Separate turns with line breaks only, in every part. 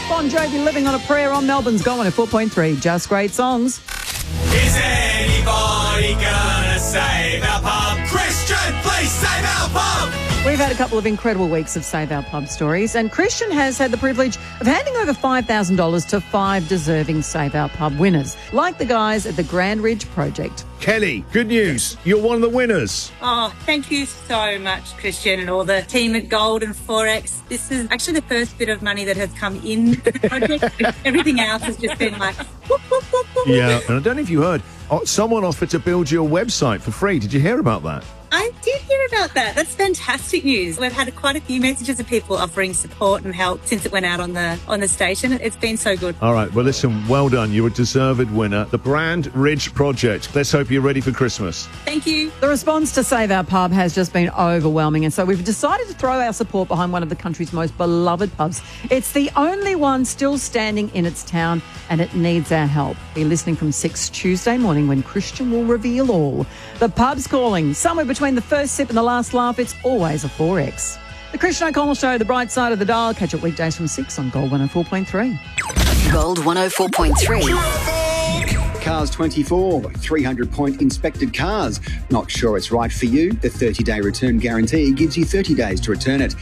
Bon Jovi, Living on a Prayer on Melbourne's Go 104.3. Just great songs.
Is anybody gonna save our pub? Christian, please save our pub!
We've had a couple of incredible weeks of Save Our Pub stories, and Christian has had the privilege of handing over $5,000 to 5 deserving Save Our Pub winners, like the guys at the Grand Ridge Project.
Kelly, good news. You're one of the winners.
Oh, thank you so much, Christian, and all the team at Gold and Forex. This is actually the first bit of money that has come in the project. Everything else has just been like, whoop, whoop, whoop, whoop.
Yeah, and I don't know if you heard, someone offered to build you a website for free. Did you hear about that?
I did hear about that. That's fantastic news. We've had quite a few messages of people offering support and help since it went out on the station. It's been so good.
All right, well, listen, well done. You're a deserved winner. The Grand Ridge Project. Let's hope you're ready for Christmas.
Thank you.
The response to Save Our Pub has just been overwhelming, and so we've decided to throw our support behind one of the country's most beloved pubs. It's the only one still standing in its town, and it needs our help. Be listening from 6 Tuesday morning when Christian will reveal all. The pub's calling. Somewhere between the first sip and the last laugh, it's always a 4X. The Christian O'Connell Show, the bright side of the dial. Catch it weekdays from 6 on Gold 104.3.
Gold 104.3.
Cars 24, 300-point inspected cars. Not sure it's right for you? The 30-day return guarantee gives you 30 days to return it.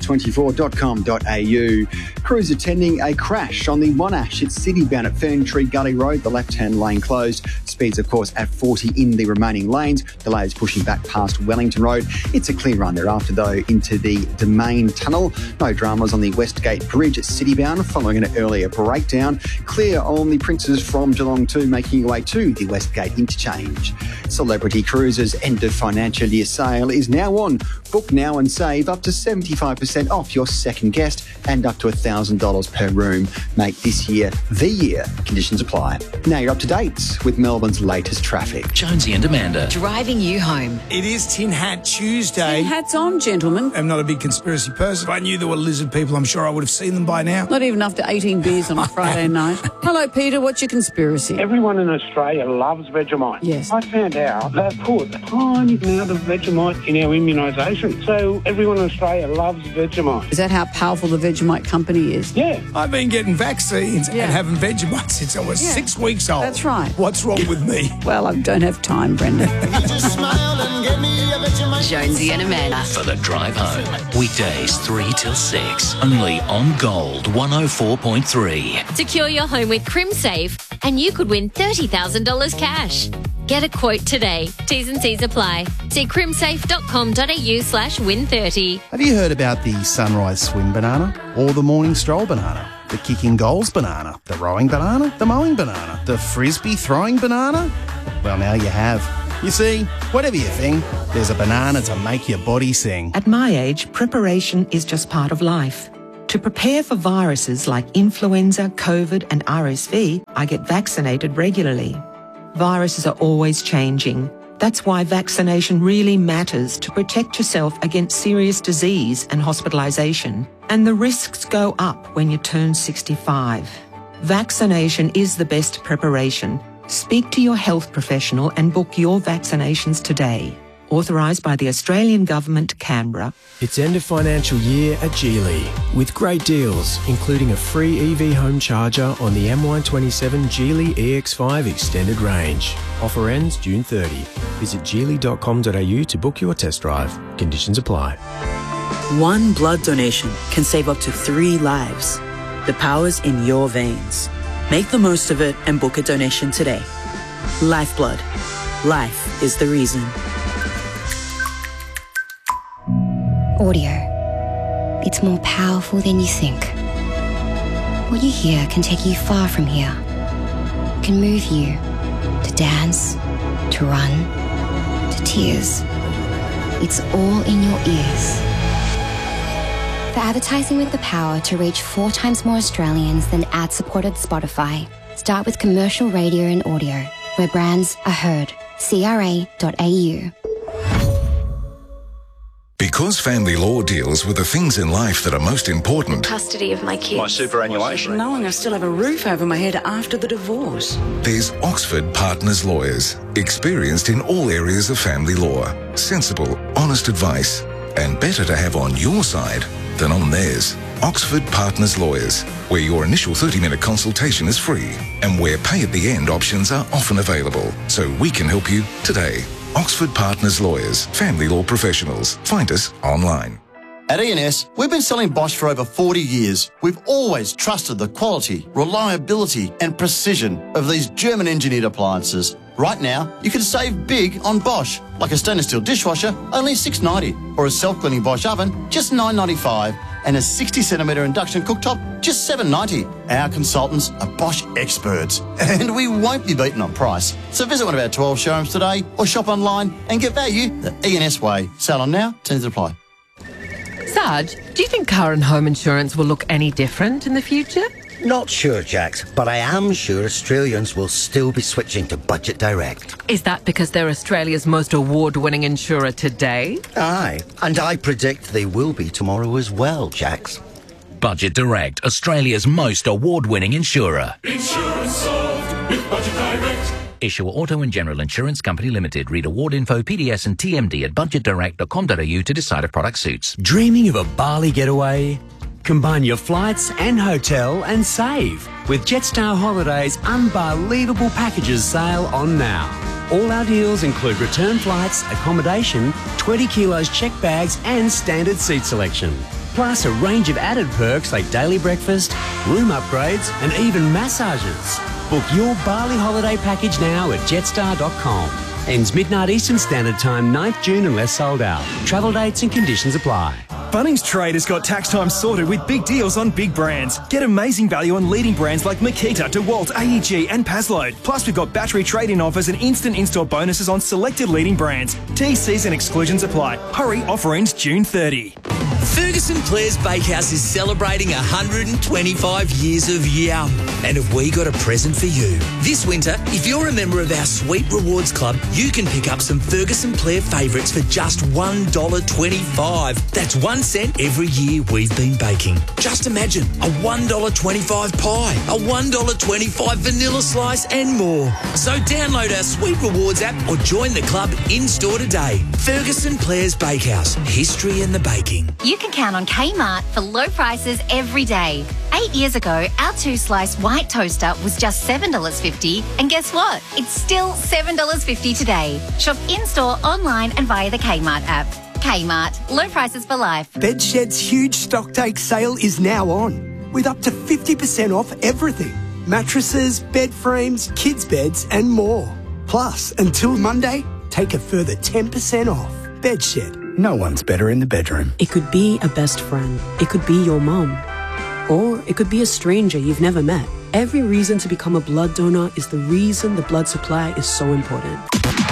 Cars24.com.au. Crews attending a crash on the Monash. It's city-bound at Ferntree Gully Road. The left-hand lane closed. Speeds, of course, at 40 in the remaining lanes. Delays pushing back past Wellington Road. It's a clean run thereafter, though, into the Domain Tunnel. No dramas on the Westgate Bridge. It's city-bound following an earlier breakdown. Clear on the Princes from Geelong 2, making your way to the Westgate interchange. Celebrity Cruises' end of financial year sale is now on. Book now and save up to 75% off your second guest and up to $1,000 per room. Make this year the year. Conditions apply. Now you're up to date with Melbourne's latest traffic.
Jonesy and Amanda. Driving you home.
It is Tin Hat Tuesday.
Tin hats on, gentlemen.
I'm not a big conspiracy person. If I knew there were lizard people, I'm sure I would have seen them by now.
Not even after 18 beers on a Friday night. Hello, Peter. What's your conspiracy?
Everyone in Australia loves Vegemite.
Yes.
I found out they put a tiny amount of Vegemite in our immunisation. So everyone in Australia loves Vegemite.
Is that how powerful the Vegemite company is?
Yeah.
I've been getting vaccines and having Vegemite since I was 6 weeks old.
That's right.
What's wrong with me?
Well, I don't have time, Brenda.
Jonesy and Amanda.
For the drive home. Weekdays 3 till 6. Only on Gold 104.3.
Secure your home with CrimSafe and you could win $30,000 cash. Get a quote today. T's and C's apply. See crimsafe.com.au/win30.
Have you heard about the sunrise swim banana or the morning stroll banana? The kicking goals banana, the rowing banana, the mowing banana, the frisbee throwing banana? Well, now you have. You see, whatever you think, there's a banana to make your body sing.
At my age, preparation is just part of life. To prepare for viruses like influenza, COVID and RSV, I get vaccinated regularly. Viruses are always changing. That's why vaccination really matters to protect yourself against serious disease and hospitalisation. And the risks go up when you turn 65. Vaccination is the best preparation. Speak to your health professional and book your vaccinations today. Authorised by the Australian Government, Canberra.
It's end of financial year at Geely, with great deals, including a free EV home charger on the MY27 Geely EX5 Extended Range. Offer ends June 30. Visit geely.com.au to book your test drive. Conditions apply.
One blood donation can save up to 3 lives. The power's in your veins. Make the most of it and book a donation today. Lifeblood. Life is the reason.
Audio. It's more powerful than you think. What you hear can take you far from here. It can move you to dance, to run, to tears. It's all in your ears. For advertising with the power to reach 4 times more Australians than ad-supported Spotify, start with commercial radio and audio, where brands are heard. CRA.au.
Because family law deals with the things in life that are most important.
Custody of my kids.
My superannuation.
Knowing I still have a roof over my head after the divorce.
There's Oxford Partners Lawyers, experienced in all areas of family law. Sensible, honest advice, and better to have on your side than on theirs. Oxford Partners Lawyers, where your initial 30-minute consultation is free and where pay-at-the-end options are often available, so we can help you today. Oxford Partners Lawyers, family law professionals. Find us online.
At E&S, we've been selling Bosch for over 40 years. We've always trusted the quality, reliability and precision of these German-engineered appliances. Right now, you can save big on Bosch, like a stainless steel dishwasher, only $6.90, or a self-cleaning Bosch oven, just $9.95, and a 60cm induction cooktop, just $7.90. Our consultants are Bosch experts, and we won't be beaten on price. So visit one of our 12 showrooms today, or shop online and get value the E&S way. Sale on now, terms apply.
Sarge, do you think car and home insurance will look any different in the future?
Not sure, Jax, but I am sure Australians will still be switching to Budget Direct.
Is that because they're Australia's most award-winning insurer today?
Aye, and I predict they will be tomorrow as well, Jax.
Budget Direct, Australia's most award-winning insurer.
Insurance solved with Budget Direct.
Issuer Auto and General Insurance Company Limited. Read award info, PDS and TMD at budgetdirect.com.au to decide if product suits.
Dreaming of a Bali getaway? Combine your flights and hotel and save with Jetstar Holidays' unbelievable packages sale on now. All our deals include return flights, accommodation, 20 kilos checked bags and standard seat selection. Plus a range of added perks like daily breakfast, room upgrades and even massages. Book your Bali holiday package now at jetstar.com. Ends midnight Eastern Standard Time, 9th June unless sold out. Travel dates and conditions apply.
Bunnings Trade has got tax time sorted with big deals on big brands. Get amazing value on leading brands like Makita, DeWalt, AEG and Pasload. Plus we've got battery trade-in offers and instant in-store bonuses on selected leading brands. TCs and exclusions apply. Hurry, offer ends June 30.
Ferguson Clare's Bakehouse is celebrating 125 years of yum. And have we got a present for you? This winter, if you're a member of our Sweet Rewards Club, you can pick up some Ferguson Clare favourites for just $1.25. That's 1 cent every year we've been baking. Just imagine a $1.25 pie, a $1.25 vanilla slice and more. So download our Sweet Rewards app or join the club in-store today. Ferguson Clare's Bakehouse. History in the baking.
You can count on Kmart for low prices every day. 8 years ago, our 2-slice white toaster was just $7.50. And guess what? It's still $7.50 today. Shop in-store, online and via the Kmart app. Kmart. Low prices for life.
Bedshed's huge stock take sale is now on, with up to 50% off everything. Mattresses, bed frames, kids' beds and more. Plus, until Monday, take a further 10% off. Bedshed. No one's better in the bedroom.
It could be a best friend. It could be your mum. Or it could be a stranger you've never met. Every reason to become a blood donor is the reason the blood supply is so important.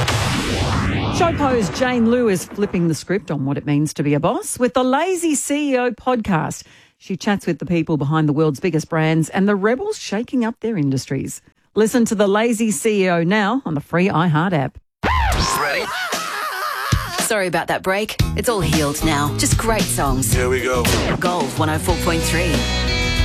Showpo's Jane Liu is flipping the script on what it means to be a boss with the Lazy CEO podcast. She chats with the people behind the world's biggest brands and the rebels shaking up their industries. Listen to the Lazy CEO now on the free iHeart app.
Ready? Sorry about that break. It's all healed now. Just great songs.
Here we go.
Gold 104.3.